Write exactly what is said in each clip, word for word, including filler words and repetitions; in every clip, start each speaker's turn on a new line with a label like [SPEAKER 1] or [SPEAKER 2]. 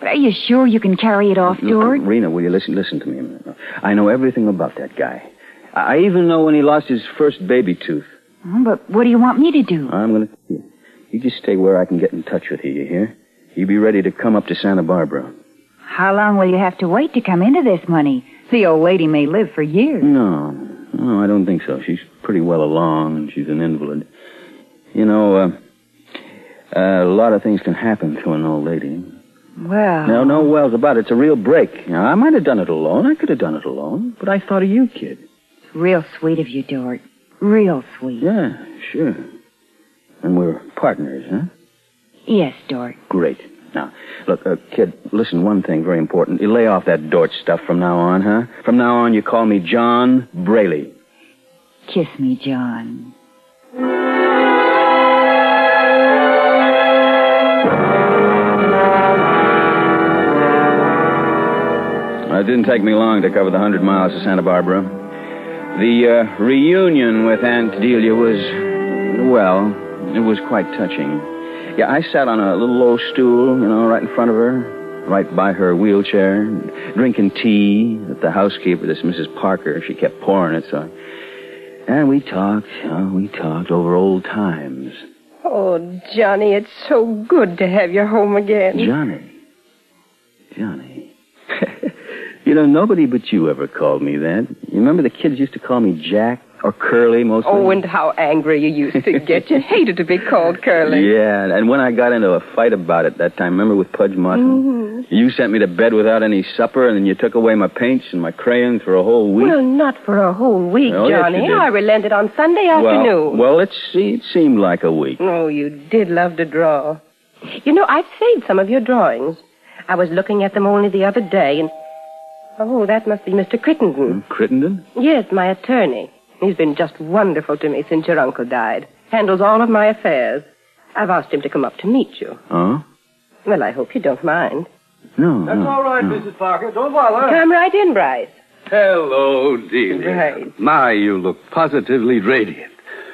[SPEAKER 1] But are you sure you can carry it off,
[SPEAKER 2] Look,
[SPEAKER 1] George?
[SPEAKER 2] Rena, will you listen listen to me a minute? I know everything about that guy. I even know when he lost his first baby tooth.
[SPEAKER 1] Oh, but what do you want me to do?
[SPEAKER 2] I'm going to... You. you just stay where I can get in touch with you, you hear? You be ready to come up to Santa Barbara.
[SPEAKER 1] How long will you have to wait to come into this money? The old lady may live for years.
[SPEAKER 2] No, no, I don't think so. She's pretty well along, and she's an invalid. You know, uh, uh, a lot of things can happen to an old lady.
[SPEAKER 1] Well...
[SPEAKER 2] No, no wells about it. It's a real break. Now, I might have done it alone. I could have done it alone. But I thought of you, kid.
[SPEAKER 1] Real sweet of you, Dort. Real sweet.
[SPEAKER 2] Yeah, sure. And we're partners, huh?
[SPEAKER 1] Yes, Dort.
[SPEAKER 2] Great. Now, look, uh, kid, listen, one thing very important. You lay off that Dort stuff from now on, huh? From now on, you call me John Braley.
[SPEAKER 1] Kiss me, John.
[SPEAKER 2] It didn't take me long to cover the hundred miles to Santa Barbara. The uh, reunion with Aunt Delia was, well, it was quite touching. Yeah, I sat on a little low stool, you know, right in front of her, right by her wheelchair, drinking tea that the housekeeper, this Missus Parker, she kept pouring it, so... And we talked, you know, we talked over old times.
[SPEAKER 3] Oh, Johnny, it's so good to have you home again.
[SPEAKER 2] Johnny. Johnny. You know, nobody but you ever called me that. You remember the kids used to call me Jack or Curly mostly?
[SPEAKER 3] Oh, and how angry you used to get. You hated to be called Curly.
[SPEAKER 2] Yeah, and when I got into a fight about it that time, remember with Pudge Martin? Mm-hmm. You sent me to bed without any supper, and then you took away my paints and my crayons for a whole week.
[SPEAKER 3] Well, not for a whole week,
[SPEAKER 2] oh,
[SPEAKER 3] Johnny.
[SPEAKER 2] Yes, you did.
[SPEAKER 3] I relented on Sunday afternoon.
[SPEAKER 2] Well, well it's, it seemed like a week.
[SPEAKER 3] Oh, you did love to draw. You know, I've saved some of your drawings. I was looking at them only the other day, and... Oh, that must be Mister Crittenden.
[SPEAKER 2] Crittenden?
[SPEAKER 3] Yes, my attorney. He's been just wonderful to me since your uncle died. Handles all of my affairs. I've asked him to come up to meet you.
[SPEAKER 2] Oh?
[SPEAKER 3] Well, I hope you don't mind.
[SPEAKER 2] No,
[SPEAKER 4] That's
[SPEAKER 2] no,
[SPEAKER 4] all right,
[SPEAKER 2] no.
[SPEAKER 4] Missus Parker. Don't bother.
[SPEAKER 3] Come right in, Bryce.
[SPEAKER 4] Hello, Delia.
[SPEAKER 3] Right.
[SPEAKER 4] My, you look positively radiant.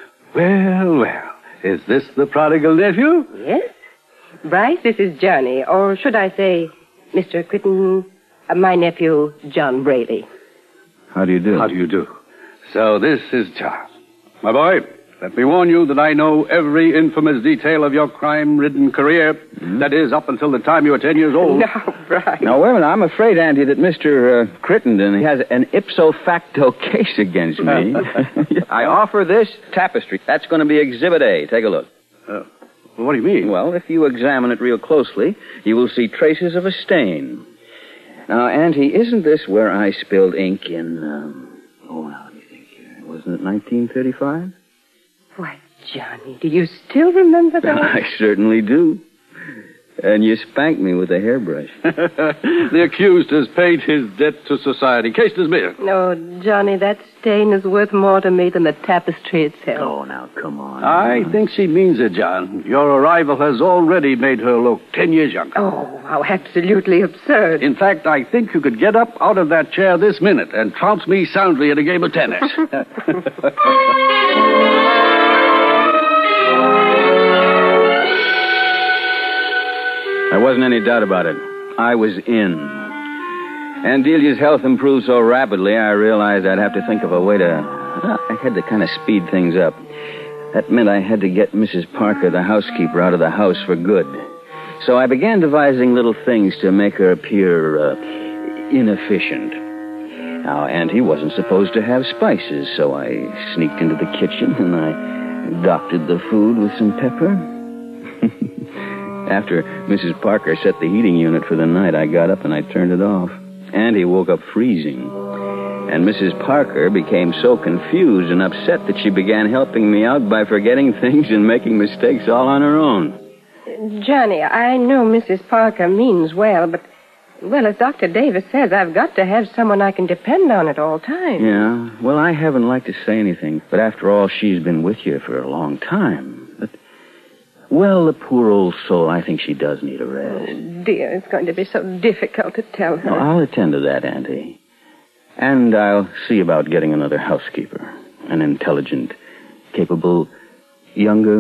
[SPEAKER 4] Well, well. Is this the prodigal nephew?
[SPEAKER 3] Yes. Bryce, this is Johnny, or should I say, Mister Crittenden... Uh, my nephew, John Braley.
[SPEAKER 2] How do you do?
[SPEAKER 4] How do you do? So this is John. My boy, let me warn you that I know every infamous detail of your crime-ridden career. Mm-hmm. That is, up until the time you were ten years old.
[SPEAKER 3] Now, Bryce.
[SPEAKER 2] Now, wait a minute. I'm afraid, Auntie, that Mister Uh, Crittenden has an ipso facto case against me. I offer this tapestry. That's going to be Exhibit A. Take a look.
[SPEAKER 4] Uh, well, what do you mean?
[SPEAKER 2] Well, if you examine it real closely, you will see traces of a stain. Now, Auntie, isn't this where I spilled ink in, um, oh, well, let me think here. Wasn't it nineteen thirty-five?
[SPEAKER 3] Why, Johnny, do you still remember that?
[SPEAKER 2] I certainly do. And you spanked me with a hairbrush.
[SPEAKER 4] The accused has paid his debt to society. Case dismissed.
[SPEAKER 3] No, Johnny, that stain is worth more to me than the tapestry itself.
[SPEAKER 2] Oh, now, come on.
[SPEAKER 4] I think she means it, John. Your arrival has already made her look ten years younger.
[SPEAKER 3] Oh, how absolutely absurd.
[SPEAKER 4] In fact, I think you could get up out of that chair this minute and trounce me soundly at a game of tennis.
[SPEAKER 2] There wasn't any doubt about it. I was in. And Delia's health improved so rapidly, I realized I'd have to think of a way to... Well, I had to kind of speed things up. That meant I had to get Missus Parker, the housekeeper, out of the house for good. So I began devising little things to make her appear uh, inefficient. Now, Auntie wasn't supposed to have spices, so I sneaked into the kitchen and I doctored the food with some pepper. After Missus Parker set the heating unit for the night, I got up and I turned it off. Auntie woke up freezing. And Missus Parker became so confused and upset that she began helping me out by forgetting things and making mistakes all on her own.
[SPEAKER 3] Johnny, I know Missus Parker means well, but, well, as Doctor Davis says, I've got to have someone I can depend on at all times.
[SPEAKER 2] Yeah, well, I haven't liked to say anything, but after all, she's been with you for a long time. But, well, the poor old soul, I think she does need a rest.
[SPEAKER 3] Oh, dear, it's going to be so difficult to tell her.
[SPEAKER 2] Well, I'll attend to that, Auntie. And I'll see about getting another housekeeper. An intelligent, capable, younger,